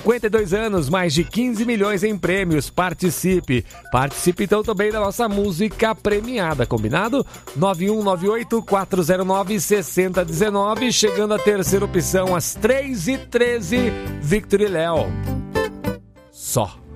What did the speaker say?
52 anos, mais de 15 milhões em prêmios. Participe. Participe então também da nossa música premiada, combinado? 9198-409-6019. Chegando à terceira opção, às 3h13, Victor e Léo. Só.